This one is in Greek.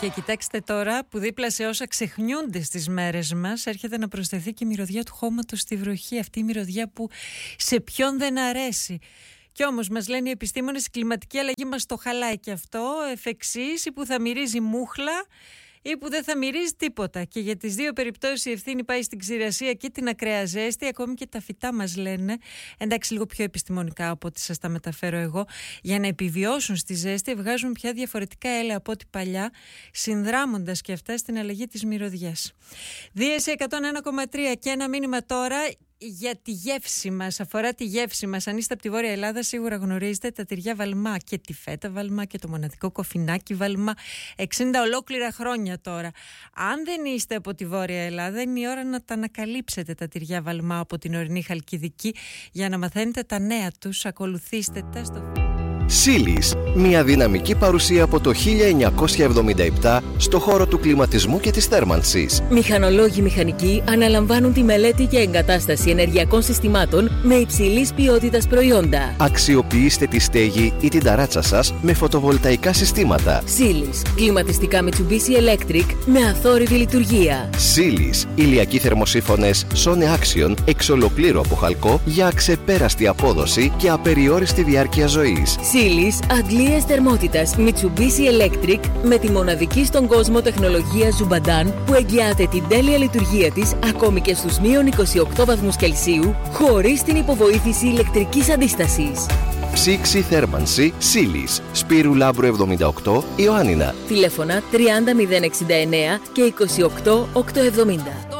Και κοιτάξτε τώρα που δίπλα σε όσα ξεχνιούνται στις μέρες μας έρχεται να προσθεθεί και η μυρωδιά του χώματος στη βροχή. Αυτή η μυρωδιά που σε ποιον δεν αρέσει. Κι όμως μας λένε οι επιστήμονες, η κλιματική αλλαγή μας το χαλάει και αυτό εφ' εξής, ή που θα μυρίζει μούχλα ή που δεν θα μυρίζει τίποτα. Και για τις δύο περιπτώσεις η ευθύνη πάει στην ξηρασία και την ακραία ζέστη. Ακόμη και τα φυτά μας λένε, εντάξει λίγο πιο επιστημονικά από ό,τι σας τα μεταφέρω εγώ, για να επιβιώσουν στη ζέστη βγάζουν πια διαφορετικά έλαια από ό,τι παλιά, συνδράμοντας και αυτά στην αλλαγή της μυρωδιάς. Δίεση 101,3 και ένα μήνυμα τώρα για τη γεύση μας, αφορά τη γεύση μας. Αν είστε από τη Βόρεια Ελλάδα, σίγουρα γνωρίζετε τα τυριά Βαλμά και τη φέτα Βαλμά και το μοναδικό κοφινάκι Βαλμά. 60 ολόκληρα χρόνια τώρα. Αν δεν είστε από τη Βόρεια Ελλάδα, είναι η ώρα να τα ανακαλύψετε τα τυριά Βαλμά από την ορεινή Χαλκιδική για να μαθαίνετε τα νέα τους. Ακολουθήστε τα στο... Σίλις, μια δυναμική παρουσία από το 1977 στο χώρο του κλιματισμού και της θέρμανσης. Μηχανολόγοι μηχανικοί αναλαμβάνουν τη μελέτη και εγκατάσταση ενεργειακών συστημάτων με υψηλής ποιότητας προϊόντα. Αξιοποιήστε τη στέγη ή την ταράτσα σας με φωτοβολταϊκά συστήματα. Σίλις, κλιματιστικά Mitsubishi Electric με αθόρυβη λειτουργία. Σίλις, ηλιακοί θερμοσύφωνες Sone Action εξ ολοκλήρου από χαλκό για αξεπέραστη απόδοση και απεριόριστη διάρκεια ζωής. Σίλις, αντλίες θερμότητας Mitsubishi Electric με τη μοναδική στον κόσμο τεχνολογία Zubadan που εγγυάται την τέλεια λειτουργία της ακόμη και στους μείον 28 βαθμούς Κελσίου χωρίς την υποβοήθηση ηλεκτρικής αντίστασης. Ψήξη θέρμανση Σίλις, Σπύρου Λάμπρου 78, Ιωάννινα. Τηλέφωνα 30 069 και 28 870.